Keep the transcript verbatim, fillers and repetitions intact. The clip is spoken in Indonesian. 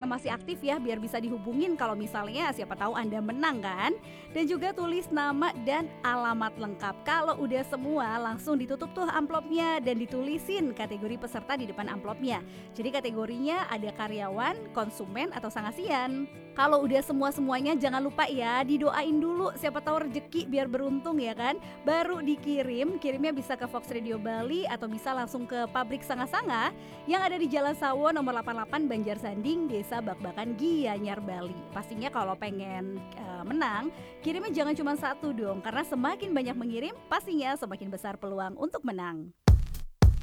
masih aktif ya biar bisa dihubungin kalau misalnya siapa tahu Anda menang kan. Dan juga tulis nama dan alamat lengkap. Kalau udah semua langsung ditutup tuh amplopnya dan ditulisin kategori peserta di depan amplopnya. Jadi kategorinya ada karyawan, konsumen atau sangasian. Kalau udah semua-semuanya jangan lupa ya didoain dulu siapa tahu rezeki biar beruntung ya kan. Baru dikirim, kirimnya bisa ke Fox Radio Bali atau bisa langsung ke pabrik Sanga-Sanga yang ada di Jalan Sawo nomor delapan puluh delapan Banjarsanding, Desa Bakbakan, Gianyar, Bali. Pastinya kalau pengen uh, menang, kirimnya jangan cuma satu dong karena semakin banyak mengirim pastinya semakin besar peluang untuk menang.